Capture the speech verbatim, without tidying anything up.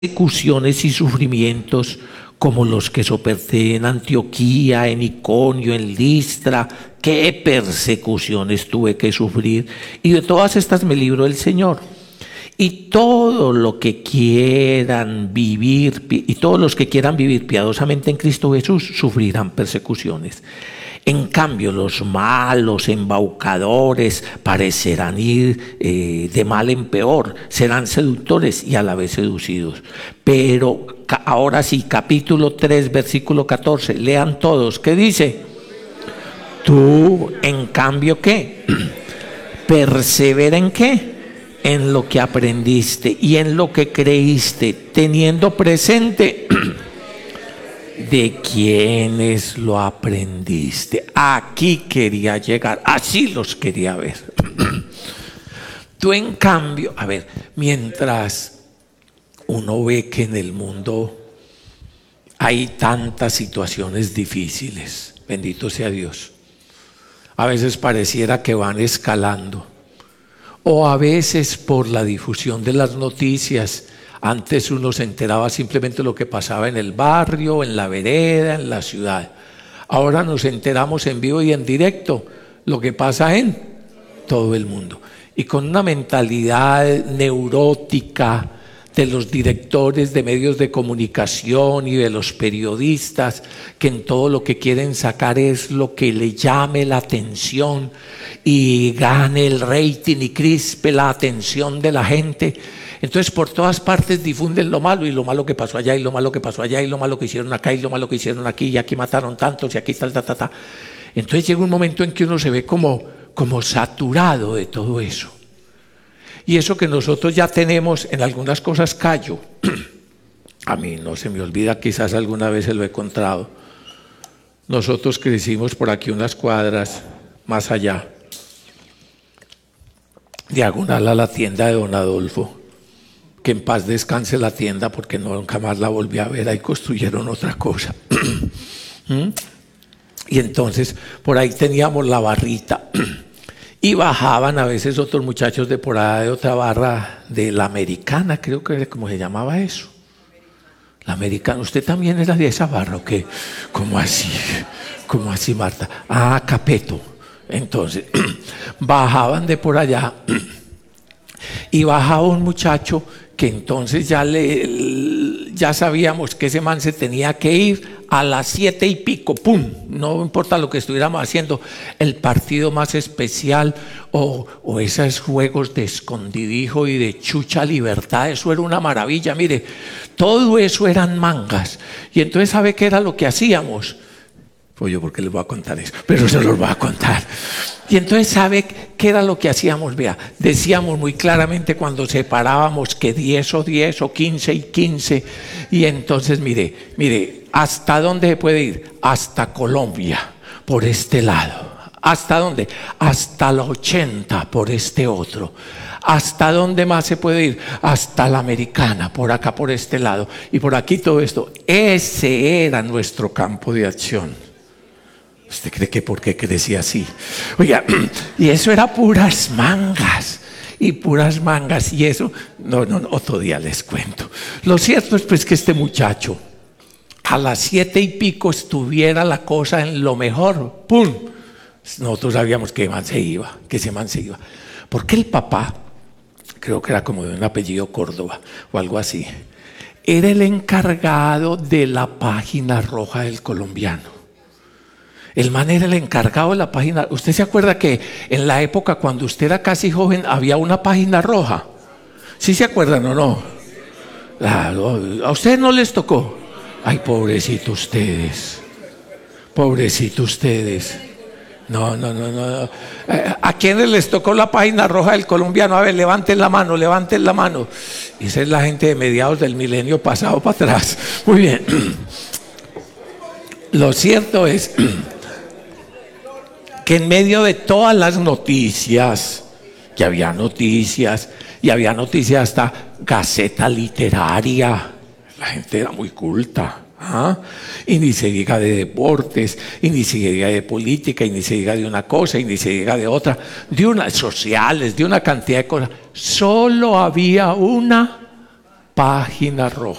persecuciones y sufrimientos como los que soporté en Antioquía, en Iconio, en Listra. Qué persecuciones tuve que sufrir, y de todas estas me libró el Señor. Y todo lo que quieran vivir, y todos los que quieran vivir piadosamente en Cristo Jesús sufrirán persecuciones. En cambio, los malos, embaucadores, parecerán ir eh, de mal en peor, serán seductores y a la vez seducidos. Pero ahora sí, capítulo tres, versículo catorce, lean todos. ¿Qué dice? Tú, en cambio, ¿qué? Persevera en qué? En lo que aprendiste y en lo que creíste, teniendo presente de quiénes lo aprendiste. Aquí quería llegar, así los quería ver. Tú, en cambio, a ver, mientras uno ve que en el mundo hay tantas situaciones difíciles, bendito sea Dios, a veces pareciera que van escalando, o a veces por la difusión de las noticias. Antes uno se enteraba simplemente de lo que pasaba en el barrio, en la vereda, en la ciudad. Ahora nos enteramos en vivo y en directo lo que pasa en todo el mundo. Y con una mentalidad neurótica de los directores de medios de comunicación y de los periodistas, que en todo lo que quieren sacar es lo que le llame la atención y gane el rating y crispe la atención de la gente. Entonces por todas partes difunden lo malo, y lo malo que pasó allá, y lo malo que pasó allá, y lo malo que hicieron acá, y lo malo que hicieron aquí, y aquí mataron tantos, y aquí tal, ta, ta, ta. Entonces llega un momento en que uno se ve como, como saturado de todo eso. Y eso que nosotros ya tenemos en algunas cosas callo. A mí no se me olvida, quizás alguna vez se lo he contado. Nosotros crecimos por aquí unas cuadras más allá, diagonal a la tienda de don Adolfo. Que en paz descanse la tienda, porque no, nunca más la volví a ver. Ahí construyeron otra cosa. ¿Mm? Y entonces por ahí teníamos la barrita. Y bajaban a veces otros muchachos de por allá de otra barra, de la Americana, creo que era como se llamaba eso. La Americana. ¿Usted también era de esa barra o qué? ¿Cómo así? ¿Cómo así, Marta? Ah, Capeto. Entonces, bajaban de por allá y bajaba un muchacho que entonces ya, le, ya sabíamos que ese man se tenía que ir a las siete y pico, ¡pum! No importa lo que estuviéramos haciendo, el partido más especial o, o esos juegos de escondidijo y de chucha libertad, eso era una maravilla. Mire, todo eso eran mangas. Y entonces, ¿sabe qué era lo que hacíamos? Pues yo, ¿por qué les voy a contar eso? Pero se los voy a contar. Y entonces, ¿sabe qué era lo que hacíamos? Vea, decíamos muy claramente cuando separábamos que diez o diez o quince y quince. Y entonces, mire, mire, ¿hasta dónde se puede ir? Hasta Colombia, por este lado. ¿Hasta dónde? Hasta la ochenta, por este otro. ¿Hasta dónde más se puede ir? Hasta la Americana, por acá, por este lado. Y por aquí todo esto. Ese era nuestro campo de acción. ¿Usted cree que por qué crecía así? Oiga, y eso era puras mangas, y puras mangas, y eso, no, no, otro día les cuento. Lo cierto es pues que este muchacho, a las siete y pico estuviera la cosa en lo mejor, ¡pum! Nosotros sabíamos que man se iba, que ese man se iba. Porque el papá, creo que era como de un apellido Córdoba, o algo así, era el encargado de la página roja del Colombiano. El man era el encargado de la página. ¿Usted se acuerda que en la época cuando usted era casi joven había una página roja? ¿Sí se acuerdan o no? Claro, ¿a ustedes no les tocó? Ay, pobrecito ustedes. Pobrecito ustedes. No, no, no, no. ¿A quiénes les tocó la página roja del Colombiano? A ver, levanten la mano, levanten la mano. Esa es la gente de mediados del milenio pasado para atrás. Muy bien. Lo cierto es que en medio de todas las noticias, que había noticias, y había noticias hasta Gaceta Literaria, la gente era muy culta, ¿ah? Y ni se diga de deportes, y ni se diga de política, y ni se diga de una cosa, y ni se diga de otra, de unas sociales, de una cantidad de cosas. Solo había una página roja.